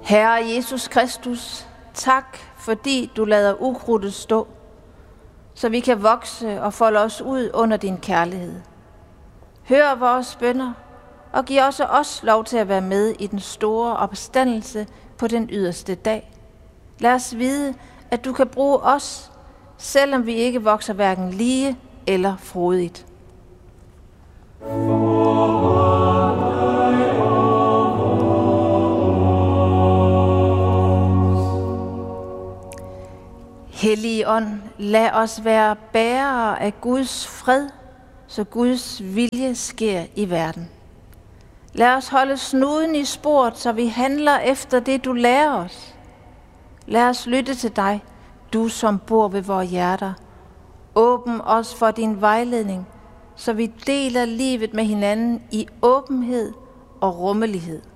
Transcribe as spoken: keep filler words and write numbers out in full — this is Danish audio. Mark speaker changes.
Speaker 1: Herre Jesus Kristus, tak fordi du lader ukrudtet stå, så vi kan vokse og folde os ud under din kærlighed. Hør vores bønner og giv også os lov til at være med i den store opstandelse på den yderste dag. Lad os vide, at du kan bruge os, selvom vi ikke vokser hverken lige eller frodigt. Hellige Ånd, lad os være bærere af Guds fred, så Guds vilje sker i verden. Lad os holde snuden i sporet, så vi handler efter det, du lærer os. Lad os lytte til dig, du som bor ved vores hjerter. Åbn os for din vejledning, så vi deler livet med hinanden i åbenhed og rummelighed.